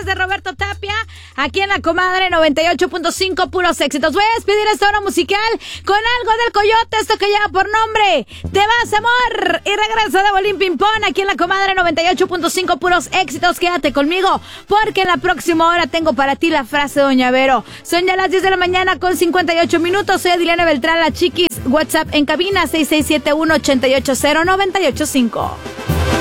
de Roberto Tapia, aquí en La Comadre 98.5, puros éxitos. Voy a despedir esta hora musical con algo del Coyote, esto que lleva por nombre Te Vas, Amor. Y regreso de Bolín Pimpón, aquí en La Comadre 98.5, puros éxitos. Quédate conmigo, porque en la próxima hora tengo para ti la frase de Doña Vero. Son ya las 10 de la mañana con 58 minutos. Soy Adiliana Beltrán, la Chiquis. WhatsApp en cabina 6671-880-985.